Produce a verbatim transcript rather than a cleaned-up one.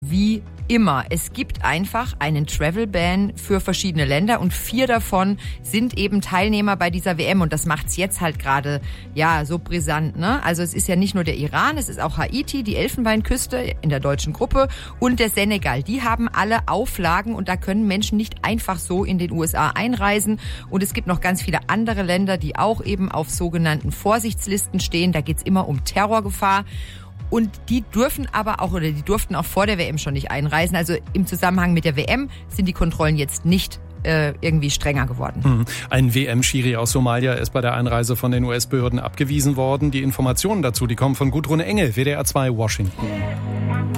wie immer. Es gibt einfach einen Travel-Ban für verschiedene Länder und vier davon sind eben Teilnehmer bei dieser W M und das macht's jetzt halt gerade ja so brisant, ne? Also es ist ja nicht nur der Iran, es ist auch Haiti, die Elfenbeinküste in der deutschen Gruppe und der Senegal. Die haben alle Auflagen und da können Menschen nicht einfach so in den U S A einreisen und es gibt noch ganz viele andere Länder, die auch eben auf sogenannten Vorsichtslisten stehen. Da geht's immer um Terrorgefahr. Und die dürfen aber auch, oder die durften auch vor der W M schon nicht einreisen. Also im Zusammenhang mit der W M sind die Kontrollen jetzt nicht äh, irgendwie strenger geworden. Ein W M-Schiri aus Somalia ist bei der Einreise von den U S-Behörden abgewiesen worden. Die Informationen dazu, die kommen von Gudrun Engel, W D R zwei Washington.